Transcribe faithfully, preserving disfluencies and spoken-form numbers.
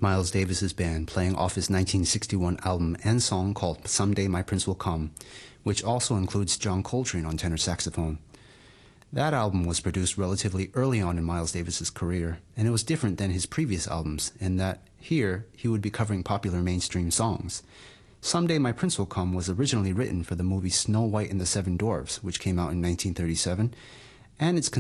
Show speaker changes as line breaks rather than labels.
Miles Davis's band playing off his nineteen sixty-one album and song called Someday My Prince Will Come, which also includes John Coltrane on tenor saxophone. That album was produced relatively early on in Miles Davis's career, and it was different than his previous albums in that here he would be covering popular mainstream songs. Someday My Prince Will Come was originally written for the movie Snow White and the Seven Dwarfs, which came out in nineteen thirty-seven, and it's